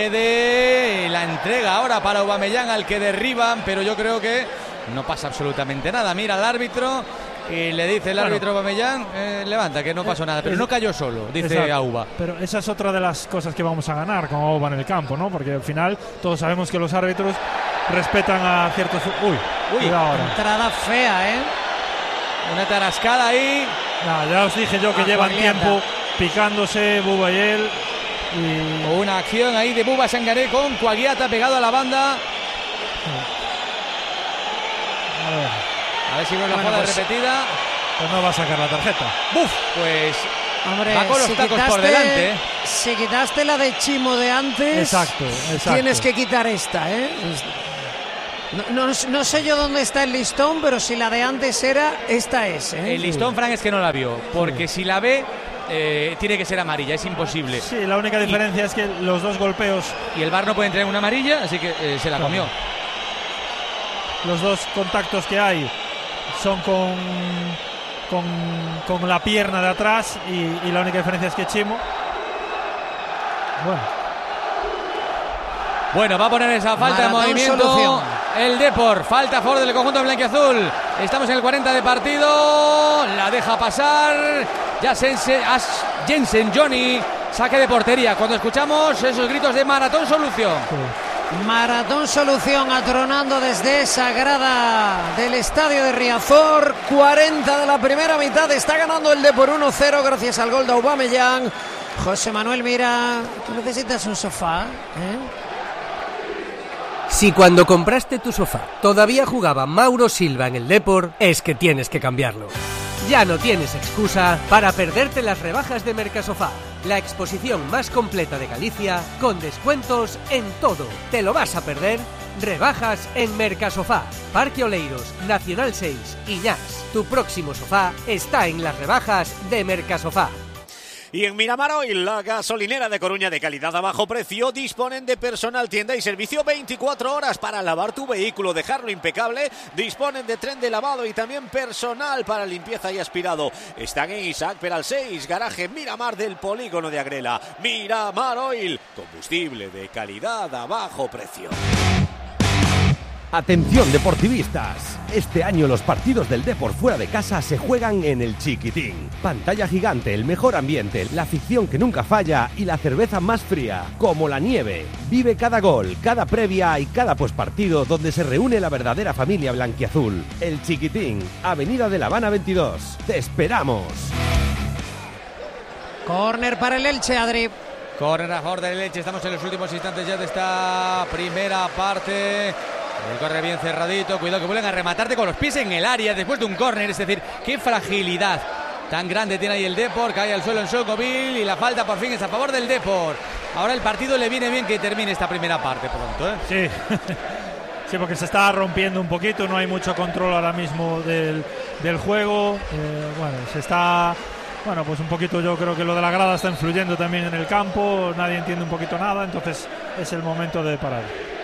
[SPEAKER 1] Braille, la entrega ahora para Aubameyang, al que derriban, pero yo creo que no pasa absolutamente nada. Mira al árbitro y le dice el árbitro bueno, Aubameyang, eh, levanta, que no pasó nada, pero no cayó solo, dice exacto. Auba.
[SPEAKER 2] Pero esa es otra de las cosas que vamos a ganar con Auba en el campo, ¿no? Porque al final todos sabemos que los árbitros respetan a ciertos... Uy,
[SPEAKER 3] uy, entrada fea, ¿eh?
[SPEAKER 1] Una tarascada ahí.
[SPEAKER 2] No, ya os dije yo que a llevan Quagliata. tiempo picándose Buba y él. Y...
[SPEAKER 1] Una acción ahí de Buba Sangaré con Quagliata pegado a la banda.
[SPEAKER 2] A ver,
[SPEAKER 1] a ver si veo la jugada pues, repetida.
[SPEAKER 2] pues no va a sacar la tarjeta.
[SPEAKER 1] ¡Buf! Pues
[SPEAKER 3] Hombre,
[SPEAKER 1] va con los
[SPEAKER 3] si
[SPEAKER 1] tacos
[SPEAKER 3] quitaste,
[SPEAKER 1] por delante. ¿eh?
[SPEAKER 3] Si quitaste la de Chimo de antes,
[SPEAKER 2] Exacto, exacto.
[SPEAKER 3] tienes que quitar esta, ¿eh? No, no, no sé yo dónde está el listón, pero si la de antes era, esta es, ¿eh?
[SPEAKER 1] El listón, Frank, es que no la vio, porque si la ve, eh, tiene que ser amarilla, es imposible.
[SPEAKER 2] Sí, la única diferencia
[SPEAKER 1] y,
[SPEAKER 2] es que los dos golpeos...
[SPEAKER 1] Y el V A R no puede entregar una amarilla, así que eh, se la
[SPEAKER 2] claro.
[SPEAKER 1] comió.
[SPEAKER 2] Los dos contactos que hay son con, con, con la pierna de atrás y, y la única diferencia es que Chimo... Bueno.
[SPEAKER 1] Bueno, va a poner esa falta de
[SPEAKER 3] Maratón
[SPEAKER 1] movimiento.
[SPEAKER 3] solución.
[SPEAKER 1] El Depor, falta a favor del conjunto blanquiazul. Estamos en el cuarenta de partido. La deja pasar. Ya Jensen Johnny. Saque de portería. Cuando escuchamos esos gritos de maratón solución.
[SPEAKER 2] Sí.
[SPEAKER 3] Maratón solución atronando desde esa grada del estadio de Riazor. cuarenta de la primera mitad. Está ganando el Depor uno cero gracias al gol de Aubameyang. José Manuel Mira, tú necesitas un sofá, ¿eh?
[SPEAKER 7] Si cuando compraste tu sofá todavía jugaba Mauro Silva en el Depor, es que tienes que cambiarlo. Ya no tienes excusa para perderte las rebajas de Mercasofá, la exposición más completa de Galicia, con descuentos en todo. ¿Te lo vas a perder? Rebajas en Mercasofá, Parque Oleiros, Nacional seis, Iñás. Tu próximo sofá está en las rebajas de Mercasofá.
[SPEAKER 5] Y en Miramar Oil, la gasolinera de Coruña de calidad a bajo precio, disponen de personal, tienda y servicio veinticuatro horas para lavar tu vehículo, dejarlo impecable. Disponen de tren de lavado y también personal para limpieza y aspirado. Están en Isaac Peral seis, garaje Miramar del polígono de Agrela. Miramar Oil, combustible de calidad a bajo precio.
[SPEAKER 8] Atención deportivistas, este año los partidos del Depor fuera de casa se juegan en el Chiquitín. Pantalla gigante, el mejor ambiente, la afición que nunca falla y la cerveza más fría, como la nieve. Vive cada gol, cada previa y cada pospartido donde se reúne la verdadera familia blanquiazul. El Chiquitín, Avenida de La Habana veintidós. ¡Te esperamos!
[SPEAKER 3] Córner para el Elche, Adri.
[SPEAKER 1] Córner a favor del Elche, estamos en los últimos instantes ya de esta primera parte. El córner bien cerradito, cuidado que vuelven a rematarte con los pies en el área después de un córner, es decir, qué fragilidad tan grande tiene ahí el Depor, cae al suelo en Sokovil y la falta por fin es a favor del Depor. Ahora el partido le viene bien que termine esta primera parte pronto, ¿eh?
[SPEAKER 2] Sí, sí, porque se está rompiendo un poquito, no hay mucho control ahora mismo del, del juego, eh, bueno, se está... Bueno, pues un poquito yo creo que lo de la grada está influyendo también en el campo, nadie entiende un poquito nada, entonces es el momento de parar.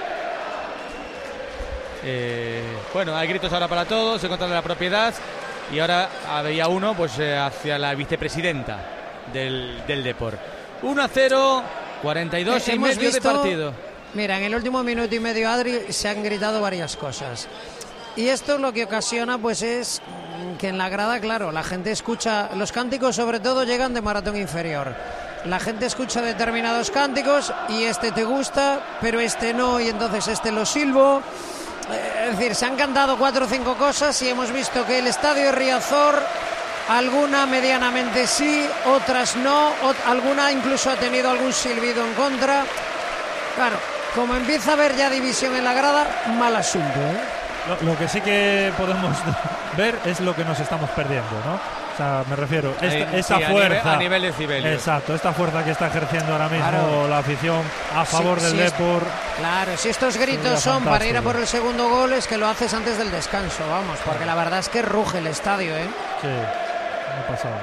[SPEAKER 1] Eh, bueno, hay gritos ahora para todos, se controla la propiedad y ahora había uno pues eh, hacia la vicepresidenta del, del Depor. uno a cero, cuarenta y dos y
[SPEAKER 3] Hemos
[SPEAKER 1] medio
[SPEAKER 3] visto,
[SPEAKER 1] de partido.
[SPEAKER 3] Mira, en el último minuto y medio, Adri, se han gritado varias cosas. Y esto lo que ocasiona pues es que en la grada, claro, la gente escucha, los cánticos sobre todo llegan de maratón inferior. La gente escucha determinados cánticos y este te gusta, pero este no, y entonces este lo silbo. Es decir, se han cantado cuatro o cinco cosas y hemos visto que el estadio de Riazor, alguna medianamente sí, otras no, ot- alguna incluso ha tenido algún silbido en contra. Claro, como empieza a haber ya división en la grada, mal asunto, ¿eh?
[SPEAKER 2] Lo, lo que sí que podemos ver es lo que nos estamos perdiendo, ¿no? O sea, me refiero, esta,
[SPEAKER 1] Eh,
[SPEAKER 2] esta
[SPEAKER 1] sí, a
[SPEAKER 2] fuerza...
[SPEAKER 1] nivel- a nivel decibelio.
[SPEAKER 2] Exacto, esta fuerza que está ejerciendo ahora mismo
[SPEAKER 3] Claro.
[SPEAKER 2] la afición a favor
[SPEAKER 3] Sí,
[SPEAKER 2] del
[SPEAKER 3] sí, es-
[SPEAKER 2] Depor.
[SPEAKER 3] Claro, si estos gritos
[SPEAKER 2] Sería
[SPEAKER 3] son para ir a
[SPEAKER 2] fantástico.
[SPEAKER 3] por el segundo gol, es que lo haces antes del descanso, vamos, porque la verdad es que ruge el estadio, ¿eh?
[SPEAKER 2] Sí, no ha pasado.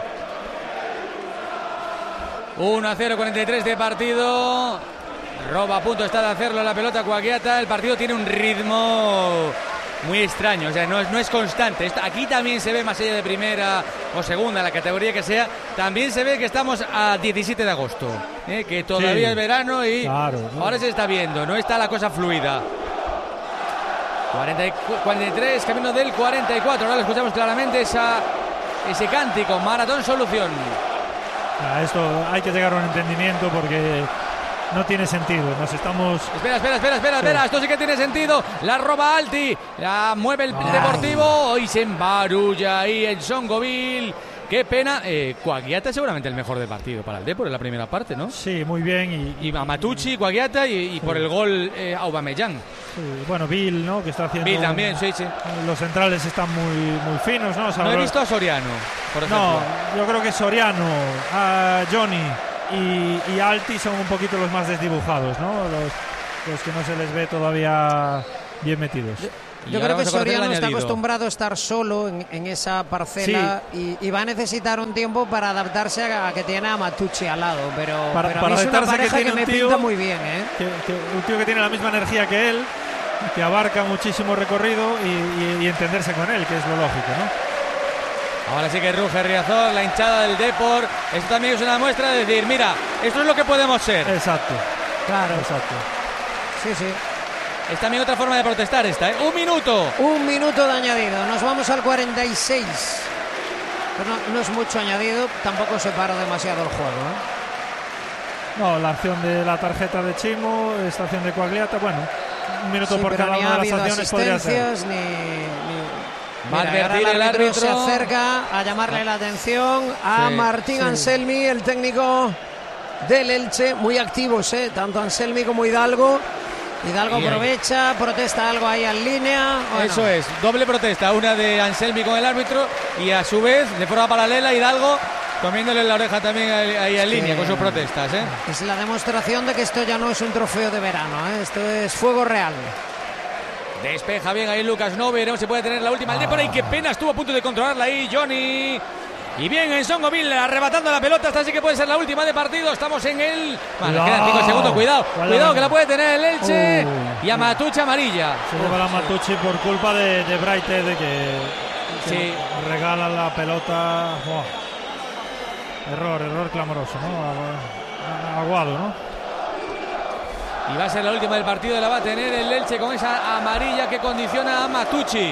[SPEAKER 1] uno a cero, cuarenta y tres de partido. Roba a punto está de hacerlo la pelota Cuaquiata. El partido tiene un ritmo muy extraño, o sea, no es, no es constante. Esta- aquí también se ve, más allá de primera o segunda, la categoría que sea, también se ve que estamos a diecisiete de agosto, ¿eh? Que todavía
[SPEAKER 2] Sí.
[SPEAKER 1] es verano y
[SPEAKER 2] Claro, ¿no?
[SPEAKER 1] ahora se está viendo, no está la cosa fluida. cuarenta y cu- cuarenta y tres, camino del cuarenta y cuatro. Ahora lo escuchamos claramente, esa, ese cántico, maratón solución.
[SPEAKER 2] A esto hay que llegar a un entendimiento porque no tiene sentido. Nos estamos...
[SPEAKER 1] Espera, espera, espera, espera, espera, esto sí que tiene sentido. La roba Alti, la mueve el
[SPEAKER 2] Ay.
[SPEAKER 1] Deportivo y se embarulla ahí en Songoville. Qué pena, eh, Coagliata seguramente el mejor del partido para el Depor en la primera parte, ¿no?
[SPEAKER 2] Sí, muy bien.
[SPEAKER 1] Y, y Amatucci, Coagliata y, y sí. por el gol eh, Aubameyang.
[SPEAKER 2] Sí, bueno, Bill, ¿no? Que está haciendo...
[SPEAKER 1] Bill también, un, sí, sí.
[SPEAKER 2] Los centrales están muy, muy finos, ¿no? O sea,
[SPEAKER 1] no he visto a Soriano, por ejemplo.
[SPEAKER 2] No, yo creo que Soriano, a Johnny y, y Alti son un poquito los más desdibujados, ¿no? Los, los que no se les ve todavía bien metidos.
[SPEAKER 3] Yo, Yo creo que Soriano está acostumbrado a estar solo en, en esa parcela sí. y, y va a necesitar un tiempo para adaptarse a, a que tiene a Matucci al lado, pero,
[SPEAKER 2] para,
[SPEAKER 3] pero
[SPEAKER 2] para
[SPEAKER 3] a mí es una pareja
[SPEAKER 2] que,
[SPEAKER 3] que me
[SPEAKER 2] tío,
[SPEAKER 3] pinta muy bien, ¿eh?
[SPEAKER 2] Que, que un tío que tiene la misma energía que él, que abarca muchísimo recorrido y, y, y entenderse con él, que es lo lógico, ¿no?
[SPEAKER 1] Ahora sí que ruge Riazor, la hinchada del Depor. Esto también es una muestra de decir, mira, esto es lo que podemos ser.
[SPEAKER 2] Exacto,
[SPEAKER 3] claro,
[SPEAKER 2] exacto.
[SPEAKER 3] Sí, sí.
[SPEAKER 1] Es también otra forma de protestar esta, ¿eh? Un minuto.
[SPEAKER 3] Un minuto de añadido. Nos vamos al cuarenta y seis. Pues no, no es mucho añadido, tampoco se para demasiado el juego, ¿eh?
[SPEAKER 2] No, la acción de la tarjeta de Chimo, esta acción de Coagliata, bueno, un minuto
[SPEAKER 3] sí,
[SPEAKER 2] por cada una de las acciones podría ser.
[SPEAKER 3] Ni, ni...
[SPEAKER 1] Va a advertir el árbitro.
[SPEAKER 3] Se acerca a llamarle la atención a sí, Martín sí. Anselmi, el técnico del Elche, muy activos, ¿eh? Tanto Anselmi como Hidalgo. Hidalgo aprovecha, protesta algo ahí en línea. Bueno.
[SPEAKER 1] Eso es, doble protesta, una de Anselmi con el árbitro y a su vez, de forma paralela, Hidalgo comiéndole la oreja también ahí en línea con sus protestas, ¿eh?
[SPEAKER 3] Es la demostración de que esto ya no es un trofeo de verano, ¿eh? Esto es fuego real.
[SPEAKER 1] Despeja bien ahí Lucas Novi, veremos si puede tener la última. El Depor ahí, qué pena, estuvo a punto de controlarla ahí Johnny. Y bien en Songoville arrebatando la pelota, hasta así que puede ser la última de partido. Estamos en el... Bueno, quedan cinco segundos, cuidado, cuidado que la puede tener el Elche. Uh, y a Matucci amarilla.
[SPEAKER 2] Se lleva la Matucci por culpa de, de Braite, de que, que
[SPEAKER 1] sí.
[SPEAKER 2] regala la pelota. Oh. Error, error clamoroso, ¿no? Aguado, ¿no?
[SPEAKER 1] Y va a ser la última del partido, la va a tener el Elche con esa amarilla que condiciona a Matucci.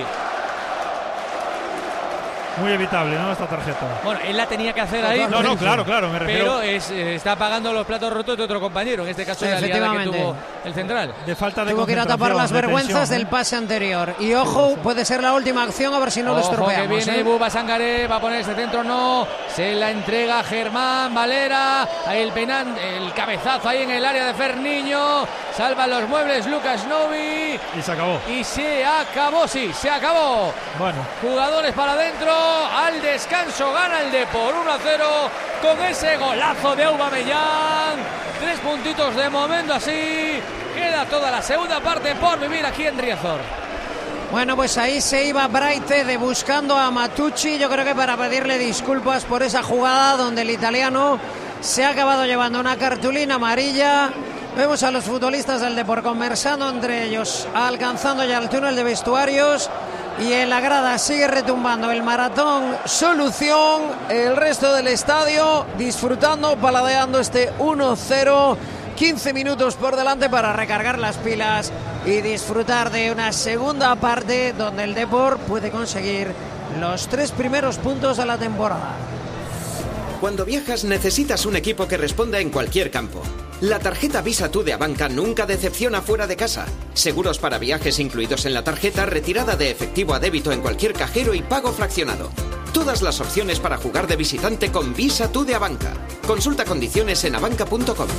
[SPEAKER 2] Muy evitable, ¿no? Esta tarjeta.
[SPEAKER 1] Bueno, él la tenía que hacer ahí.
[SPEAKER 2] No, no, claro, claro, me refiero.
[SPEAKER 1] Pero es, eh, está pagando los platos rotos de otro compañero, en este caso de la liada que tuvo el central.
[SPEAKER 2] De falta de
[SPEAKER 3] Tuvo que ir a tapar las vergüenzas tensión, del pase anterior. Y ojo, sí, puede ser la última acción, a ver si no
[SPEAKER 1] ojo
[SPEAKER 3] lo estropeamos.
[SPEAKER 1] Que viene
[SPEAKER 3] ¿eh?
[SPEAKER 1] Buba Sangaré, va a poner ese centro, no. Se la entrega Germán Valera. Ahí el penal, el cabezazo ahí en el área de Ferniño. Salva los muebles Lucas Novi.
[SPEAKER 2] Y se acabó.
[SPEAKER 1] Y se acabó, sí, se acabó.
[SPEAKER 2] Bueno.
[SPEAKER 1] Jugadores para adentro, al descanso gana el Depor uno a cero con ese golazo de Aubameyang. Tres puntitos de momento, así queda toda la segunda parte por vivir aquí en Riazor.
[SPEAKER 3] Bueno, pues ahí se iba Braite de buscando a Matucci, yo creo que para pedirle disculpas por esa jugada donde el italiano se ha acabado llevando una cartulina amarilla. Vemos a los futbolistas del Depor conversando entre ellos, alcanzando ya el túnel de vestuarios. Y en la grada sigue retumbando el maratón solución. El resto del estadio disfrutando, paladeando este uno cero. quince minutos por delante para recargar las pilas y disfrutar de una segunda parte donde el Depor puede conseguir los tres primeros puntos de la temporada.
[SPEAKER 9] Cuando viajas necesitas un equipo que responda en cualquier campo. La tarjeta Visa Tú de Abanca nunca decepciona fuera de casa. Seguros para viajes incluidos en la tarjeta, retirada de efectivo a débito en cualquier cajero y pago fraccionado. Todas las opciones para jugar de visitante con Visa Tú de Abanca. Consulta condiciones en abanca punto com.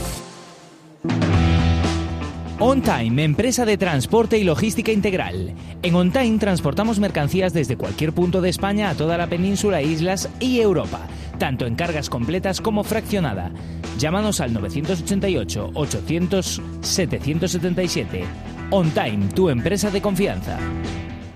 [SPEAKER 6] OnTime, empresa de transporte y logística integral. En OnTime transportamos mercancías desde cualquier punto de España a toda la península, islas y Europa, tanto en cargas completas como fraccionada. Llámanos al nueve ochenta y ocho, ochocientos, setecientos setenta y siete. OnTime, tu empresa de confianza.